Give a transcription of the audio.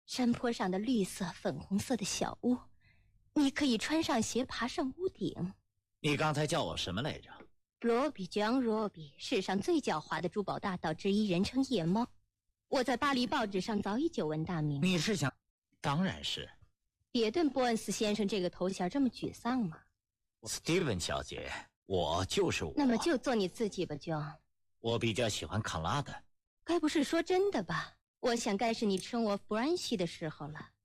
山坡上的绿色、粉红色的小屋，你可以穿上鞋爬上屋顶。 你刚才叫我什么来着？ 罗比江罗比，世上最狡猾的珠宝大盗之一，人称夜猫。我在巴黎报纸上早已久闻大名。 你是想？当然是。 迭顿·波恩斯先生这个头衔这么沮丧吗？ 斯蒂文小姐，我就是我。 那么就做你自己吧，John。 我比较喜欢康拉的。 该不是说真的吧？我想该是你称我弗兰西的时候了。